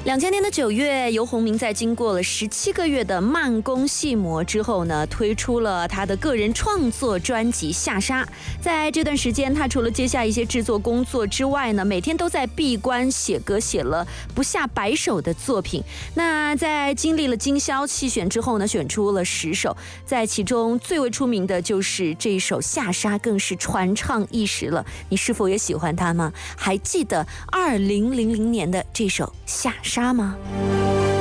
2000年的9月，游鸿明在经过了17个月的慢工细磨之后呢，推出了他的个人创作专辑《下沙》。在这段时间，他除了接下一些制作工作之外呢，每天都在闭关写歌，写了不下100首的作品。那在经历了精挑细选之后呢，选出了10首，在其中最为出名的就是这一首《下沙》，更是传唱一时了。你是否也喜欢它吗？还记得2000年的这首《下沙》吗？